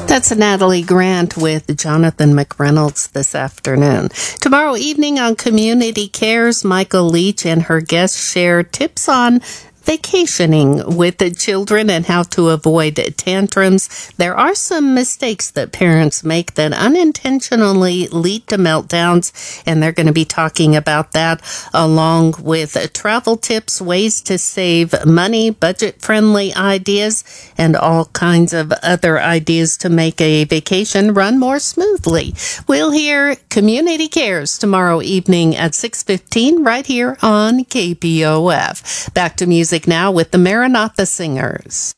That's Natalie Grant with Jonathan McReynolds this afternoon. Tomorrow evening on Community Cares, Michael Leach and her guests share tips on vacationing with the children and how to avoid tantrums. There are some mistakes that parents make that unintentionally lead to meltdowns, and they're going to be talking about that along with travel tips, ways to save money, budget-friendly ideas, and all kinds of other ideas to make a vacation run more smoothly. We'll hear Community Cares tomorrow evening at 6:15 right here on KPOF. Back to music now with the Maranatha Singers.